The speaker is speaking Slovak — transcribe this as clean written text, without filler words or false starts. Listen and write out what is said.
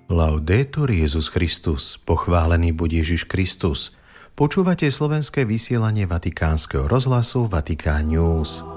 Laudetur Jesus Christus, pochválený buď Ježiš Kristus. Počúvate slovenské vysielanie Vatikánskeho rozhlasu Vatikán News.